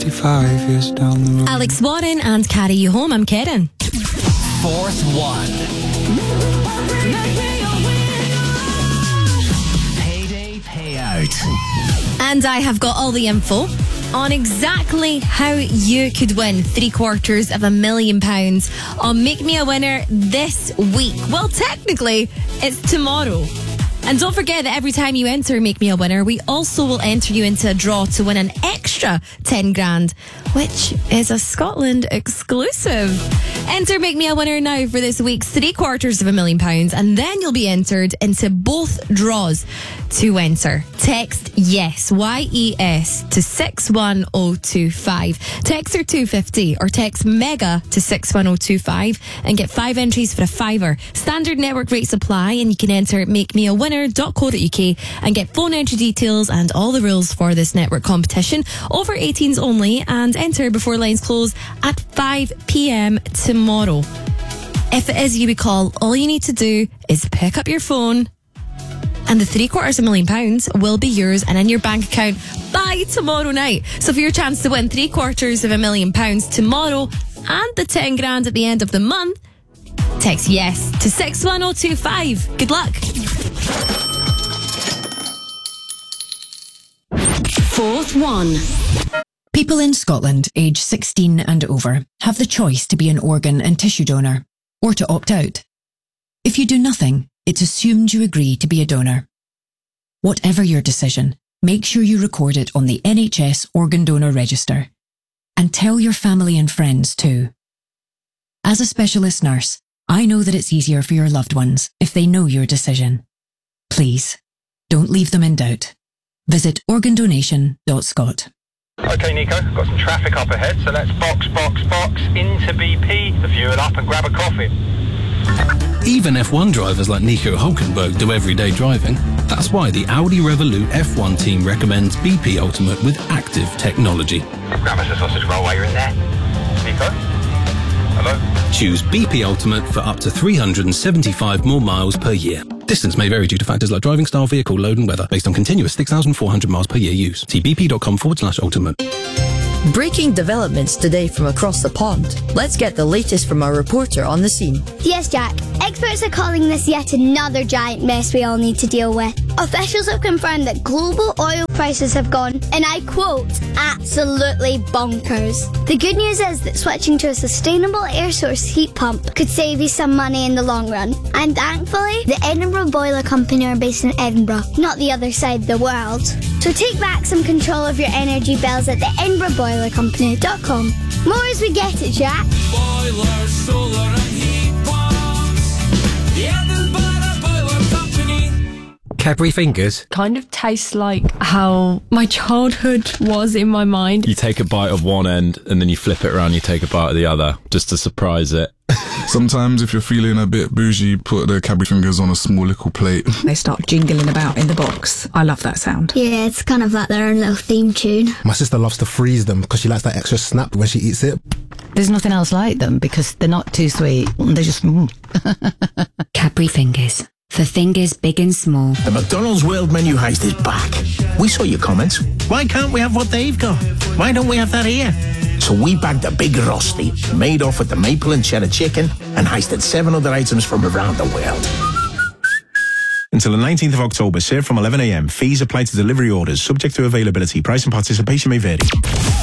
55 years down the road. Alex Warren and Carry You Home. I'm Karen. Fourth one. Payday payout. And I have got all the info on exactly how you could win £750,000 on Make Me a Winner this week. Well, technically, it's tomorrow. And don't forget that every time you enter Make Me a Winner, we also will enter you into a draw to win an extra 10 grand, which is a Scotland exclusive. Enter Make Me a Winner now for this week's £750,000, and then you'll be entered into both draws. To enter, text YES, YES, to 61025. Text her 250 or text MEGA to 61025 and get 5 entries for a £5. Standard network rates apply, and you can enter at makemeawinner.co.uk and get phone entry details and all the rules for this network competition. Over 18s only, and enter before lines close at 5 p.m. tomorrow. If it is you we call, all you need to do is pick up your phone, and the £750,000 will be yours and in your bank account by tomorrow night. So for your chance to win £750,000 tomorrow and the 10 grand at the end of the month, text YES to 61025. Good luck. Fourth one. People in Scotland aged 16 and over have the choice to be an organ and tissue donor or to opt out. If you do nothing, it's assumed you agree to be a donor. Whatever your decision, make sure you record it on the NHS Organ Donor Register. And tell your family and friends too. As a specialist nurse, I know that it's easier for your loved ones if they know your decision. Please, don't leave them in doubt. Visit organdonation.scot. Okay, Nico, got some traffic up ahead, so let's box into BP, the fuel up and grab a coffee. Even F1 drivers like Nico Hulkenberg do everyday driving. That's why the Audi Revolut F1 team recommends BP Ultimate with active technology. Grab us a sausage roll while you're in there. Nico? Hello? Choose BP Ultimate for up to 375 more miles per year. Distance may vary due to factors like driving style, vehicle load and weather, based on continuous 6,400 miles per year use. See bp.com/ultimate. Breaking developments today from across the pond. Let's get the latest from our reporter on the scene. Yes, Jack. Experts are calling this yet another giant mess we all need to deal with. Officials have confirmed that global oil prices have gone, and I quote, absolutely bonkers. The good news is that switching to a sustainable air source heat pump could save you some money in the long run. And thankfully, the Edinburgh Boiler Company are based in Edinburgh, not the other side of the world. So take back some control of your energy bills at the EdinburghBoilerCompany.com. More as we get it, Jack. Boiler, solar and heat pumps. The Edinburgh Boiler Company. Cadbury Fingers? Kind of tastes like how my childhood was in my mind. You take a bite of one end and then you flip it around, you take a bite of the other, just to surprise it. Sometimes if you're feeling a bit bougie, put the Cadbury Fingers on a small little plate. They start jingling about in the box. I love that sound. Yeah, it's kind of like their own little theme tune. My sister loves to freeze them because she likes that extra snap when she eats it. There's nothing else like them because they're not too sweet. They're just... Cadbury Fingers. For fingers big and small. The McDonald's World Menu Heist is back. We saw your comments. Why can't we have what they've got? Why don't we have that here? So we bagged a big rosti, made off with the maple and cheddar chicken, and heisted 7 other items from around the world. Until the 19th of October, served from 11 a.m. Fees apply to delivery orders, subject to availability. Price and participation may vary.